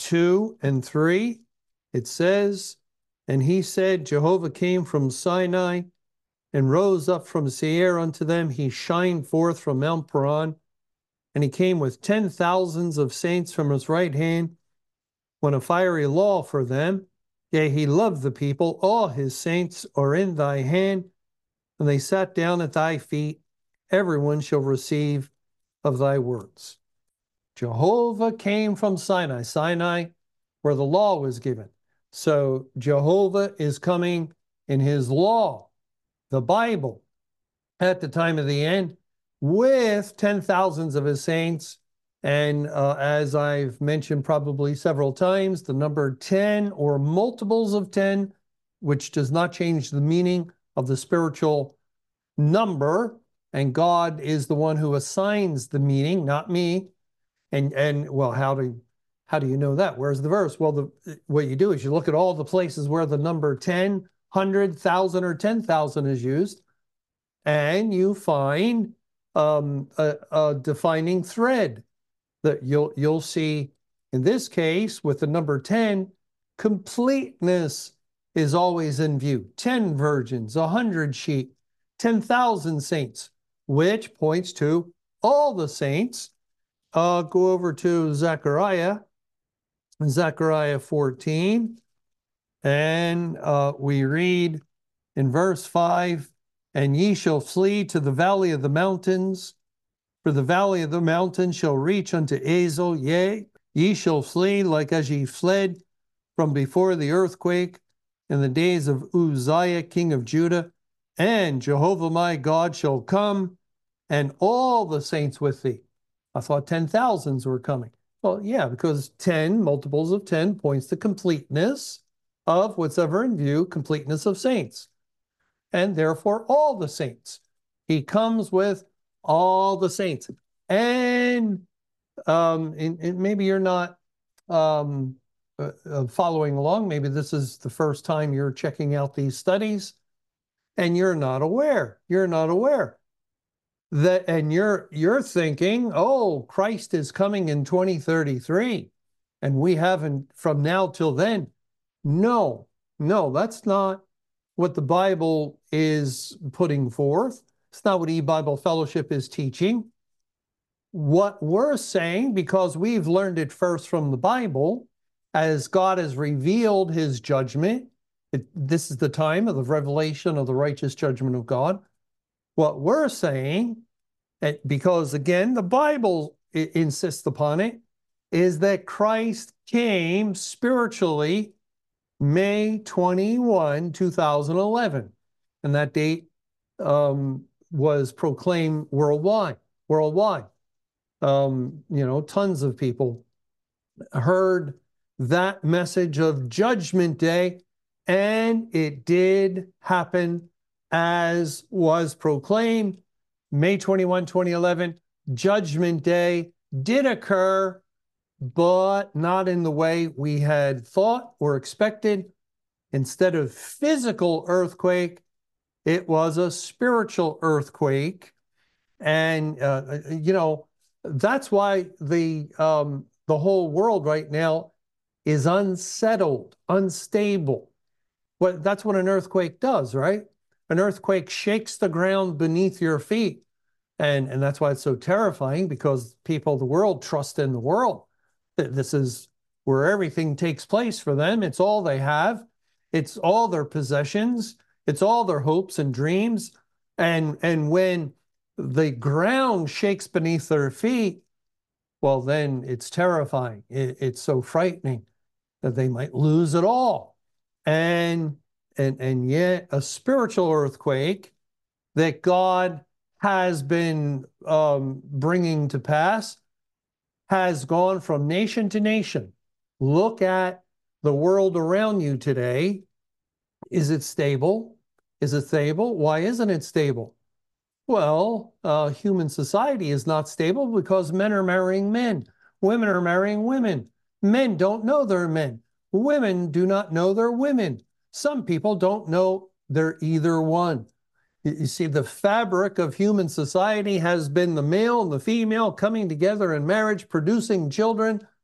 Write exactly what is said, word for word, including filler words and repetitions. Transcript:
two and three, it says, and he said, Jehovah came from Sinai and rose up from Seir unto them. He shined forth from Mount Paran, and he came with ten thousands of saints from his right hand, when a fiery law for them. Yea, he loved the people. All his saints are in thy hand, and they sat down at thy feet. Everyone shall receive of thy words. Jehovah came from Sinai, Sinai, where the law was given. So Jehovah is coming in his law, the Bible, at the time of the end, with ten thousands of his saints. And uh, as I've mentioned probably several times, the number ten or multiples of ten, which does not change the meaning of the spiritual number, and God is the one who assigns the meaning, not me. And, and well, how do, how do you know that? Where's the verse? Well, the, what you do is you look at all the places where the number ten, one hundred, one thousand, or ten thousand is used, and you find um, a, a defining thread that you'll, you'll see. In this case, with the number ten, completeness is always in view. ten virgins, one hundred sheep, ten thousand saints, which points to all the saints. Uh, go over to Zechariah, Zechariah fourteen, and uh, we read in verse five, and ye shall flee to the valley of the mountains, for the valley of the mountains shall reach unto Azel. Yea, ye shall flee like as ye fled from before the earthquake in the days of Uzziah, king of Judah. And Jehovah my God shall come, and all the saints with thee. I thought ten thousands were coming. Well, yeah, because ten, multiples of ten, points to completeness of what's ever in view, completeness of saints. And therefore, all the saints. He comes with all the saints. And, um, and, and maybe you're not um, uh, uh, following along. Maybe this is the first time you're checking out these studies, and you're not aware. You're not aware. That, and you're, you're thinking, oh, Christ is coming in twenty thirty-three, and we haven't from now till then. No, no, that's not what the Bible is putting forth. It's not what E-Bible Fellowship is teaching. What we're saying, because we've learned it first from the Bible, as God has revealed his judgment, it, this is the time of the revelation of the righteous judgment of God. What we're saying, because again, the Bible insists upon it, is that Christ came spiritually May twenty-first, two thousand eleven. And that date um, was proclaimed worldwide. Worldwide. Um, you know, tons of people heard that message of Judgment Day, and it did happen as was proclaimed. May twenty-first, twenty eleven, Judgment Day did occur, but not in the way we had thought or expected. Instead of physical earthquake, it was a spiritual earthquake. And, uh, you know, that's why the, um, the whole world right now is unsettled, unstable. Well, that's what an earthquake does, right? An earthquake shakes the ground beneath your feet. And, and that's why it's so terrifying, because people of the world trust in the world. This is where everything takes place for them. It's all they have. It's all their possessions. It's all their hopes and dreams. And, and when the ground shakes beneath their feet, well, then it's terrifying. It, it's so frightening that they might lose it all. And, and, and yet a spiritual earthquake that God has been um, bringing to pass has gone from nation to nation. Look at the world around you today. Is it stable? Is it stable? Why isn't it stable? Well, uh, human society is not stable because men are marrying men. Women are marrying women. Men don't know they're men. Women do not know they're women. Some people don't know they're either one. You see, the fabric of human society has been the male and the female coming together in marriage, producing children,